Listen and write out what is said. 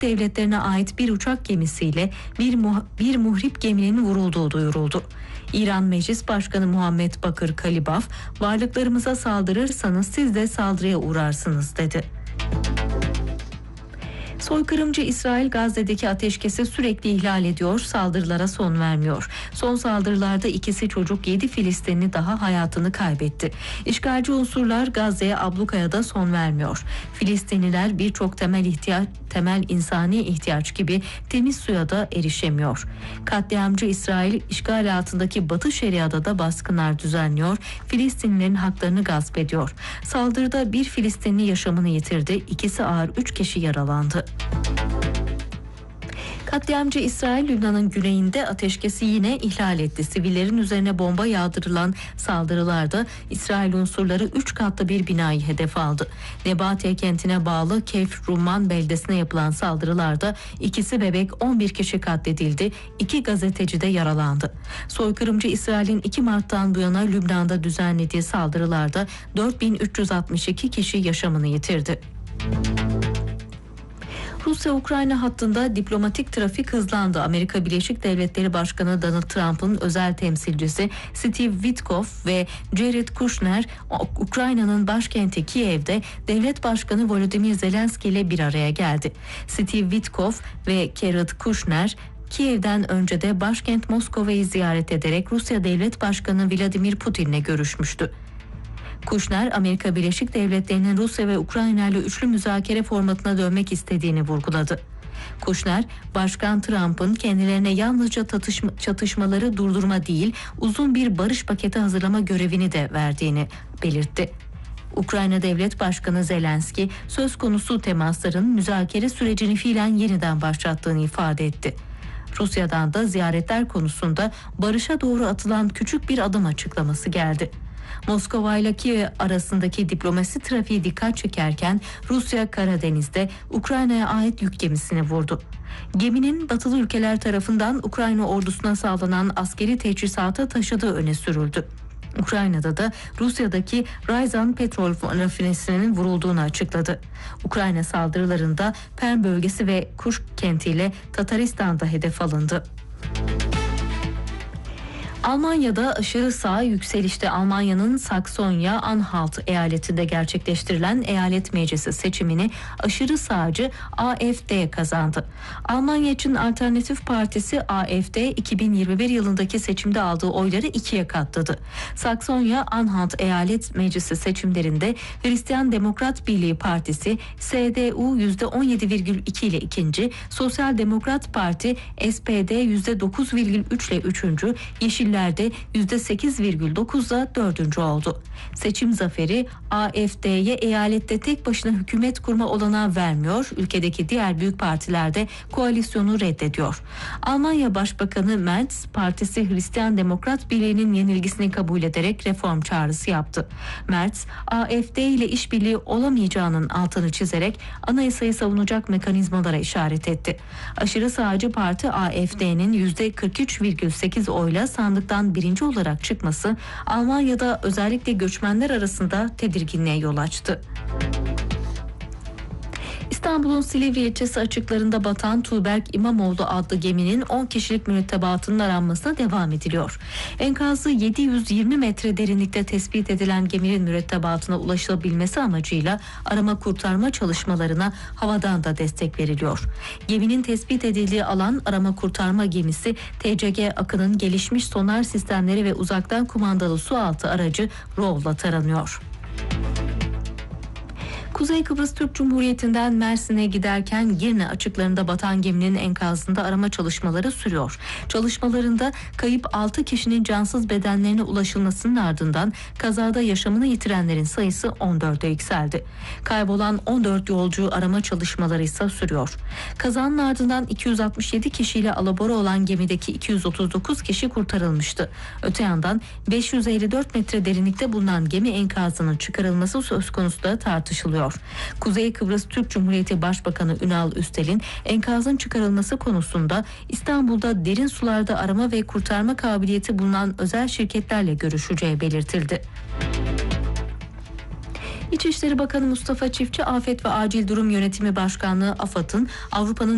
Devletlerine ait bir uçak gemisiyle bir muhrip geminin vurulduğu duyuruldu. İran Meclis Başkanı Muhammed Bakır Kalibaf, "Varlıklarımıza saldırırsanız siz de saldırıya uğrarsınız," dedi. Soykırımcı İsrail Gazze'deki ateşkesi sürekli ihlal ediyor, saldırılara son vermiyor. Son saldırılarda 2'si çocuk, 7 Filistinli daha hayatını kaybetti. İşgalci unsurlar Gazze'ye ablukaya da son vermiyor. Filistinliler birçok temel insani ihtiyaç gibi temiz suya da erişemiyor. Katliamcı İsrail işgal altındaki Batı Şeria'da da baskınlar düzenliyor, Filistinlilerin haklarını gasp ediyor. Saldırıda bir Filistinli yaşamını yitirdi, 2'si ağır, 3 kişi yaralandı. Katliamcı İsrail, Lübnan'ın güneyinde ateşkesi yine ihlal etti. Sivillerin üzerine bomba yağdırılan saldırılarda İsrail unsurları 3 katlı bir binayı hedef aldı. Nebatiye kentine bağlı Kefr Rumman beldesine yapılan saldırılarda 2'si bebek, 11 kişi katledildi, 2 gazeteci de yaralandı. Soykırımcı İsrail'in 2 Mart'tan bu yana Lübnan'da düzenlediği saldırılarda 4362 kişi yaşamını yitirdi. Rusya-Ukrayna hattında diplomatik trafik hızlandı. Amerika Birleşik Devletleri Başkanı Donald Trump'ın özel temsilcisi Steve Witkoff ve Jared Kushner, Ukrayna'nın başkenti Kiev'de Devlet Başkanı Volodymyr Zelenskiy ile bir araya geldi. Steve Witkoff ve Jared Kushner, Kiev'den önce de başkent Moskova'yı ziyaret ederek Rusya Devlet Başkanı Vladimir Putin'le görüşmüştü. Kushner, Amerika Birleşik Devletleri'nin Rusya ve Ukrayna ile üçlü müzakere formatına dönmek istediğini vurguladı. Kushner, Başkan Trump'ın kendilerine yalnızca çatışmaları durdurma değil, uzun bir barış paketi hazırlama görevini de verdiğini belirtti. Ukrayna Devlet Başkanı Zelenskiy, söz konusu temasların müzakere sürecini fiilen yeniden başlattığını ifade etti. Rusya'dan da ziyaretler konusunda barışa doğru atılan küçük bir adım açıklaması geldi. Moskova ile Kiev arasındaki diplomasi trafiği dikkat çekerken Rusya Karadeniz'de Ukrayna'ya ait yük gemisini vurdu. Geminin batılı ülkeler tarafından Ukrayna ordusuna sağlanan askeri teçhizatı taşıdığı öne sürüldü. Ukrayna'da da Rusya'daki Ryazan petrol rafinerisinin vurulduğunu açıkladı. Ukrayna saldırılarında Perm bölgesi ve Kursk kentiyle Tataristan'da hedef alındı. Almanya'da aşırı sağ yükselişte. Almanya'nın Saksonya-Anhalt eyaletinde gerçekleştirilen eyalet meclisi seçimini aşırı sağcı AfD kazandı. Almanya için Alternatif Partisi AfD 2021 yılındaki seçimde aldığı oyları 2'ye katladı. Saksonya-Anhalt eyalet meclisi seçimlerinde Hristiyan Demokrat Birliği Partisi CDU %17,2 ile ikinci, Sosyal Demokrat Parti SPD %9,3 ile üçüncü, Yeşiller'de %8,9'la 4. oldu. Seçim zaferi AfD'ye eyalette tek başına hükümet kurma olanağı vermiyor, ülkedeki diğer büyük partiler de koalisyonu reddediyor. Almanya Başbakanı Merz, partisi Hristiyan Demokrat Birliği'nin yenilgisini kabul ederek reform çağrısı yaptı. Merz, AfD ile işbirliği olamayacağının altını çizerek anayasayı savunacak mekanizmalara işaret etti. Aşırı sağcı parti AfD'nin %43,8 oyla sandıktan birinci olarak çıkması Almanya'da özellikle göçmenler arasında tedirginliğe yol açtı. İstanbul'un Silivri ilçesi açıklarında batan Tuğberk İmamoğlu adlı geminin 10 kişilik mürettebatının aranmasına devam ediliyor. Enkazı 720 metre derinlikte tespit edilen geminin mürettebatına ulaşılabilmesi amacıyla arama kurtarma çalışmalarına havadan da destek veriliyor. Geminin tespit edildiği alan arama kurtarma gemisi TCG Akın'ın gelişmiş sonar sistemleri ve uzaktan kumandalı sualtı aracı ROV'la taranıyor. Kuzey Kıbrıs Türk Cumhuriyeti'nden Mersin'e giderken Girne açıklarında batan geminin enkazında arama çalışmaları sürüyor. Çalışmalarında kayıp 6 kişinin cansız bedenlerine ulaşılmasının ardından kazada yaşamını yitirenlerin sayısı 14'e yükseldi. Kaybolan 14 yolcu arama çalışmaları ise sürüyor. Kazanın ardından 267 kişiyle alabora olan gemideki 239 kişi kurtarılmıştı. Öte yandan 554 metre derinlikte bulunan gemi enkazının çıkarılması söz konusu da tartışılıyor. Kuzey Kıbrıs Türk Cumhuriyeti Başbakanı Ünal Üstel'in enkazın çıkarılması konusunda İstanbul'da derin sularda arama ve kurtarma kabiliyeti bulunan özel şirketlerle görüşeceği belirtildi. İçişleri Bakanı Mustafa Çiftçi, Afet ve Acil Durum Yönetimi Başkanlığı AFAD'ın Avrupa'nın